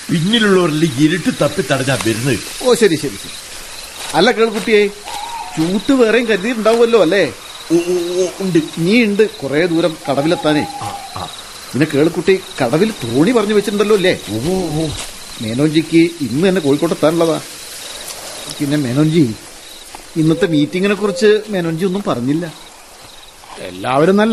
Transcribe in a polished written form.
പിന്നിലുള്ളവരിൽ ഇരുട്ട് തപ്പി തടഞ്ഞാ വരുന്നത്. ഓ ശരി ശരി ശരി. അല്ല കേൾക്കുട്ടിയെ, ചൂട്ട് വേറെയും കരുതിയിട്ടുണ്ടാവുമല്ലോ അല്ലേ? ഉണ്ട്. നീ ഉണ്ട് കുറെ ദൂരം കടവിലെത്താനേ. പിന്നെ കേൾക്കുട്ടി കടവിൽ തോണി പറഞ്ഞു വെച്ചിട്ടുണ്ടല്ലോ അല്ലേ? മേനോൻജിക്ക് ഇന്ന് തന്നെ കോഴിക്കോട്ടെത്താനുള്ളതാ. പിന്നെ മേനോൻജി, ഇന്നത്തെ മീറ്റിങ്ങിനെ കുറിച്ച് മേനോൻജി ഒന്നും പറഞ്ഞില്ല. എല്ലാവരും നല്ല